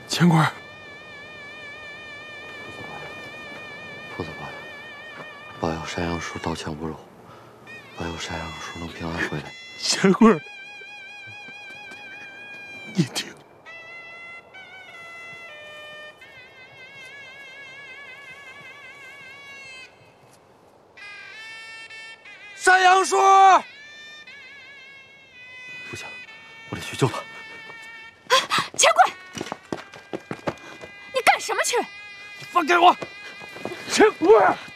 钱贵， 不走吧，保佑山杨叔刀枪不入，保佑山杨叔能平安回来。 钱贵，你听， 山杨叔， 不行，我得去救他。 钱贵，你干什么去？ 你放开我！钱贵。